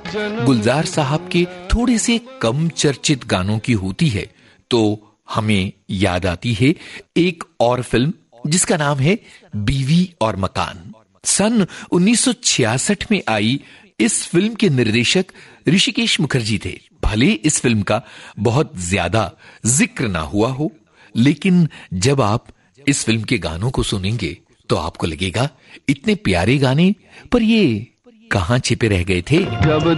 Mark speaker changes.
Speaker 1: गुलजार साहब के थोड़े से कम चर्चित गानों की होती है तो हमें याद आती है एक और फिल्म जिसका नाम है बीवी और मकान। सन 1966 में आई इस फिल्म के निर्देशक ऋषिकेश मुखर्जी थे। भले इस फिल्म का बहुत ज्यादा जिक्र ना हुआ हो, लेकिन जब आप इस फिल्म के गानों को सुनेंगे तो आपको लगेगा इतने प्यारे गाने, पर ये कहां छिपे रह गए थे।
Speaker 2: जब